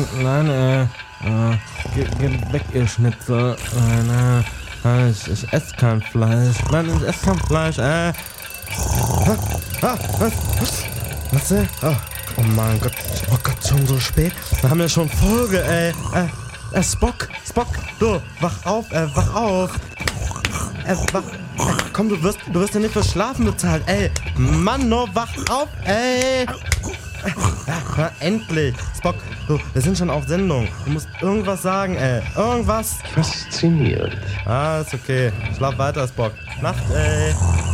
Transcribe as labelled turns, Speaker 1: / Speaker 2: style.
Speaker 1: Nein, geh weg, ihr Schnitzel. Ich esse kein Fleisch. Nein, ich esse kein Fleisch, Was? Oh mein Gott. Oh Gott, schon so spät. Wir haben ja schon Folge, Spock, du, wach auf. Komm, du wirst ja nicht für Schlafen bezahlt, Mann, no, wach auf, endlich. Spock, du, wir sind schon auf Sendung. Du musst irgendwas sagen, Irgendwas.
Speaker 2: Faszinierend.
Speaker 1: Ist okay. Schlaf weiter, Spock. Nacht,